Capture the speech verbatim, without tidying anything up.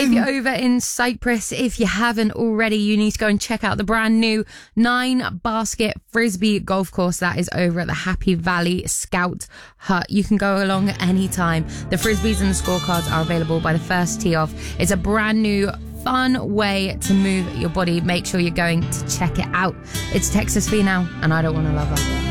if you're over in Cyprus, if you haven't already, you need to go and check out the brand new nine basket frisbee golf course that is over at the Happy Valley Scout Hut. You can go along anytime. The frisbees and the scorecards are available by the first tee off. It's a brand new fun way to move your body. Make sure you're going to check it out. It's Texas for you now, and I don't want to love her.